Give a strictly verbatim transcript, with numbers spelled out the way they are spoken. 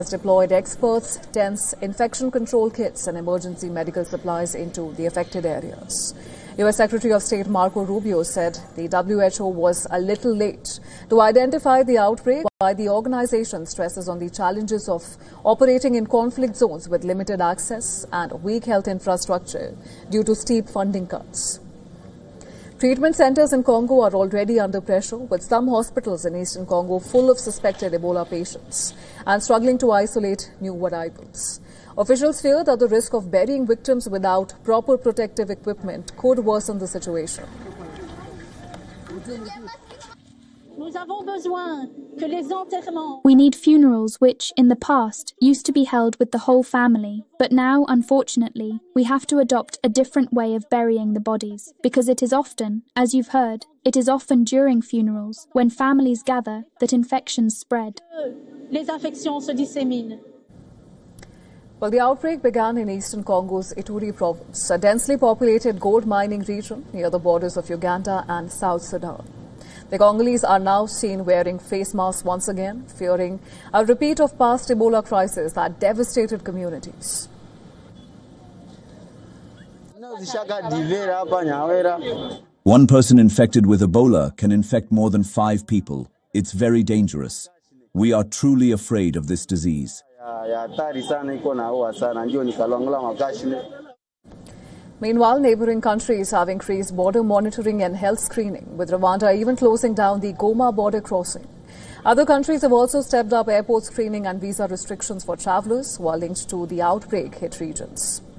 deployed experts, tents, infection control kits and emergency medical supplies into the affected areas. U S Secretary of State Marco Rubio said the W H O was a little late to identify the outbreak, while the organization stresses on the challenges of operating in conflict zones with limited access and weak health infrastructure due to steep funding cuts. Treatment centers in Congo are already under pressure, with some hospitals in eastern Congo full of suspected Ebola patients and struggling to isolate new variants. Officials fear that the risk of burying victims without proper protective equipment could worsen the situation. We need funerals which, in the past, used to be held with the whole family, but now, unfortunately, we have to adopt a different way of burying the bodies, because it is often, as you've heard, it is often during funerals, when families gather, that infections spread. Well, the outbreak began in eastern Congo's Ituri province, a densely populated gold mining region near the borders of Uganda and South Sudan. The Congolese are now seen wearing face masks once again, fearing a repeat of past Ebola crisis that devastated communities. One person infected with Ebola can infect more than five people. It's very dangerous. We are truly afraid of this disease. Meanwhile, neighboring countries have increased border monitoring and health screening, with Rwanda even closing down the Goma border crossing. Other countries have also stepped up airport screening and visa restrictions for travelers who are linked to the outbreak hit regions.